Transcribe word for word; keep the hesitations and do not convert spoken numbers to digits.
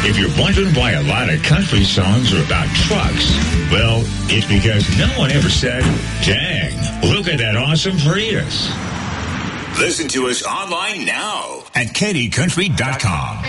If you're wondering why a lot of country songs are about trucks, well, it's because no one ever said, dang, look at that awesome Prius. Listen to us online now at Katy Country dot com.